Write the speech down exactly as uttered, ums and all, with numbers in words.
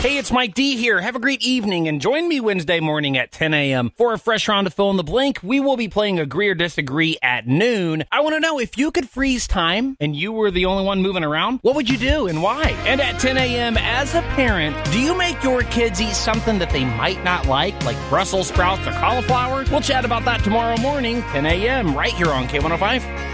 Hey, it's Mike D here. Have a great evening and join me Wednesday morning at ten a.m. for a fresh round of Fill in the Blank. We will be playing Agree or Disagree at noon. I want to know, if you could freeze time and you were the only one moving around, what would you do and why? And at ten a.m. as a parent, do you make your kids eat something that they might not like, like Brussels sprouts or cauliflower? We'll chat about that tomorrow morning, ten a.m. right here on K one oh five.